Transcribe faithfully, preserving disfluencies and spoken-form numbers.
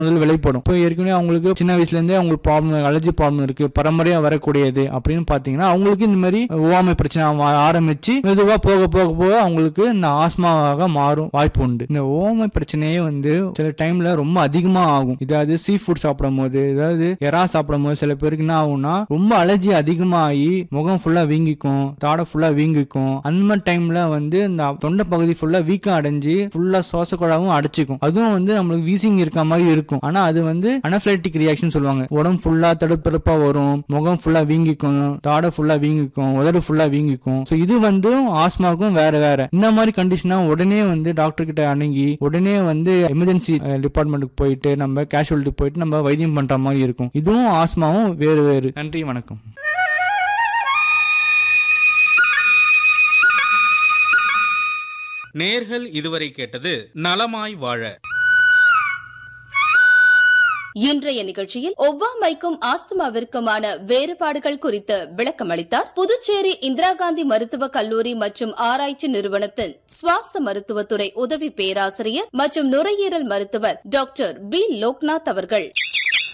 முதல்ல வெளிப்படும். இப்போ ஏற்கனவே அவங்களுக்கு சின்ன வயசுல இருந்தே அவங்களுக்கு ப்ராப்ளம், அலர்ஜி ப்ராப்ளம் இருக்கு, பரம்பரையா வரக்கூடியது அப்படின்னு பாத்தீங்கன்னா அவங்களுக்கு இந்த மாதிரி ஓவாமை பிரச்சனை ஆரம்பிச்சு மெதுவா போக போக போக அவங்களுக்கு இந்த ஆஸ்மாவாக மாறும் வாய்ப்பு உண்டு. இந்த ஓவாமை பிரச்சனையே வந்து சில டைம்ல ரொம்ப அதிகமா ஆகும். இதாவது சீ ஃபுட் சாப்பிடும் போது, ஏதாவது எறா சாப்பிடும் போது சில பேருக்கு என்ன ஆகும்னா ரொம்ப அலர்ஜி அதிகமாகி முகம் ஃபுல்லா வீங்கிக்கும், தாடை ஃபுல்லா வீங்கிக்கும். அந்த மாதிரி டைம்ல வந்து இந்த தொண்டை பகுதி ஃபுல்லா வீக்கம் அடைஞ்சு ஃபுல்லா சுவாச குழாவும் அடைச்சிக்கும். அதுவும் வந்து நம்மளுக்கு வீசிங் இருக்க மாதிரி இருக்கும். ஆனா அது வந்து அனஃபிலாக்டிக் ரியாக்ஷன் சொல்லுவாங்க. உடம்பு ஃபுல்லா தடுப்பெடுப்பா வரும், முகம் ஃபுல்லா வீங்கிக்கும், தாடை ஃபுல்லா வீங்கிக்கும், உதடு ஃபுல்லா வீங்கிக்கும். சோ இது வந்து ஆஸ்மாக்கும் வேற வேற. இந்த மாதிரி கண்டிஷனா உடனே வந்து டாக்டர் கிட்ட அணுகி உடனே வந்து எமர்ஜென்சி டிபார்ட்மெண்ட்டுக்கு போயிட்டு நம்ம கேஷுவலிட்டி போயிட்டு நம்ம வைத்தியம் பண்ற மாதிரி இருக்கும். இதுவும் ஆஸ்மாவும் வேறு வேறு. நன்றி, வணக்கம். நேர்கள் இதுவரை கேட்டது நலமாய் வாழ. இன்றைய நிகழ்ச்சியில் ஒவ்வாமைக்கும் ஆஸ்துமாவிற்குமான வேறுபாடுகள் குறித்து விளக்கமளித்தார் புதுச்சேரி இந்திரா காந்தி மருத்துவக் கல்லூரி மற்றும் ஆராய்ச்சி நிறுவனத்தின் சுவாச மருத்துவத்துறை உதவி பேராசிரியர் மற்றும் நுரையீரல் மருத்துவர் டாக்டர் பி லோக்நாத் அவர்கள்.